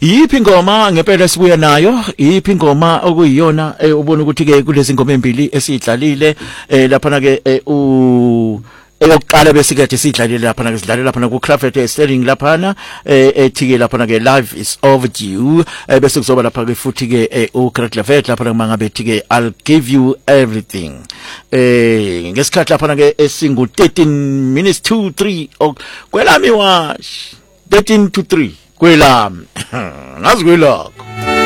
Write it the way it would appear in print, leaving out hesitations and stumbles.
Yiphi ingoma ngempela sibuya nayo yiphi ingoma okuyiyona ubona ukuthi ke kulezi ngoma embili esiyidlalile lapha na ke eyokuqala bese kade sidlalile lapha na ke sidlalela lapha na ku Crawford Sterling lapha na ethike lapha na ke live is overdue bese kuzoba lapha ke futhi ke u Crawford lapha na mangabe ethike I'll give you everything ngesikhathi lapha na ke esingu 13 minutes to 3 kwelami wash 13 to 3 kwelami ngazi kwelakho